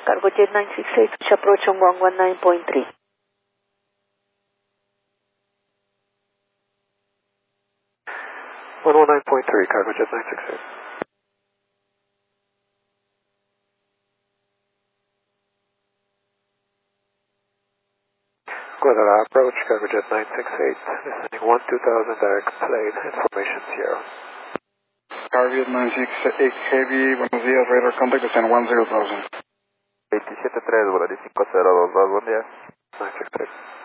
Cargo Jet 968, which approach on 119.3. One 119.3, Cargo Jet 968. Guadalajara approach, Cargo Jet 968, descending 12000 direct plane, information Sierra. Cargo Jet 968 Heavy, buenos días, radar contact, descend 10,000. 273, Brody 502, buen día. 968.